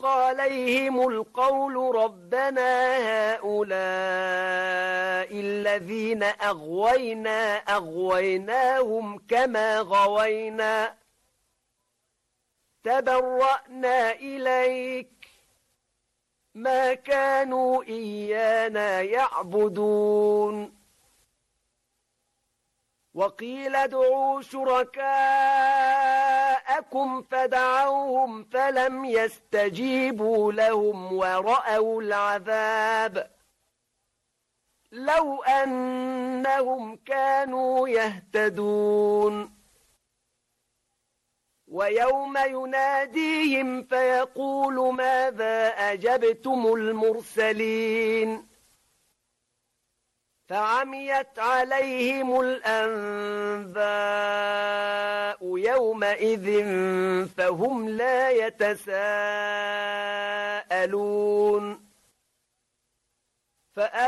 عليهم القول ربنا هؤلاء الذين أغويناهم كما غوينا تبرأنا إليك ما كانوا إيانا يعبدون وقيل ادعوا شركاءكم فدعوهم فلم يستجيبوا لهم ورأوا العذاب لو أنهم كانوا يهتدون ويوم يناديهم فيقول ماذا أجبتم المرسلين فعميت عليهم الأنباء يومئذ فهم لا يتساءلون